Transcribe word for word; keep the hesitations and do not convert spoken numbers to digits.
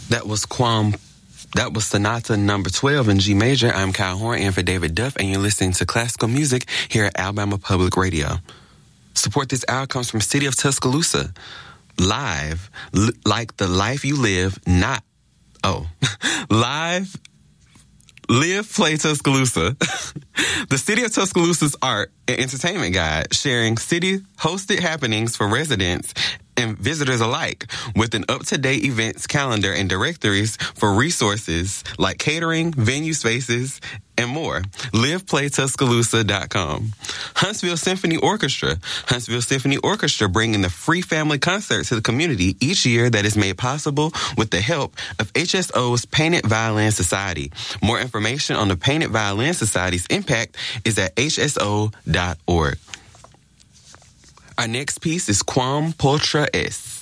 That was Quam. That was Sonata number twelve in G major. I'm Kyle Horn in for David Duff, and you're listening to classical music here at Alabama Public Radio. Support this hour comes from City of Tuscaloosa. Live, L- like the life you live, not, oh, live, live, play Tuscaloosa. The City of Tuscaloosa's art and entertainment guide, sharing city-hosted happenings for residents and visitors alike, with an up-to-date events calendar and directories for resources like catering, venue spaces, and more. live play tuscaloosa dot com. Huntsville Symphony Orchestra. Huntsville Symphony Orchestra bringing the free family concert to the community each year that is made possible with the help of H S O's Painted Violin Society. More information on the Painted Violin Society's impact is at h s o dot org. Our next piece is Quam Potra Es.